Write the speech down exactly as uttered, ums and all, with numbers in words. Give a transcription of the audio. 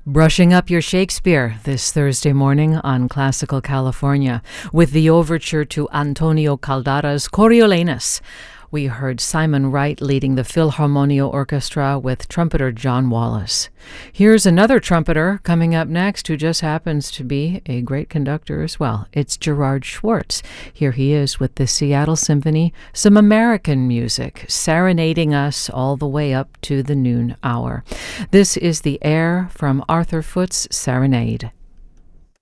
Brushing up your Shakespeare this Thursday morning on Classical California with the overture to Antonio Caldara's Coriolanus. We heard Simon Wright leading the Philharmonia Orchestra with trumpeter John Wallace. Here's another trumpeter coming up next who just happens to be a great conductor as well. It's Gerard Schwartz. Here he is with the Seattle Symphony, some American music, serenading us all the way up to the noon hour. This is the air from Arthur Foote's Serenade.